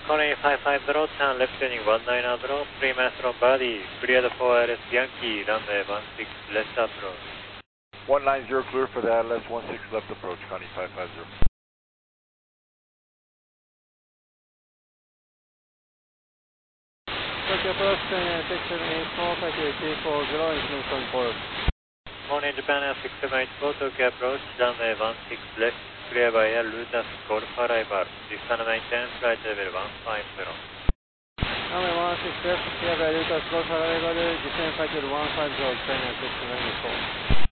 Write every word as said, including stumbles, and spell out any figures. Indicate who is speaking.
Speaker 1: Connie five five zero, turn left turning one nine zero, three miles from Birdie, cleared for L S Yankee, runway one six left approach.
Speaker 2: one nine zero clear for the L S one six left approach, Connie five five zero.
Speaker 3: Tokyo approach, six seven eight four, Tokyo three four zero, information report.
Speaker 1: Morning Japan Air six seven eight four, Tokyo approach, runway one six left, clear by Air Lutas Golf arrival, Vistana maintain flight level one five zero.
Speaker 3: Runway one six left, clear by Lutas Golf arrival, descend flight level one five zero, China six seven eight four.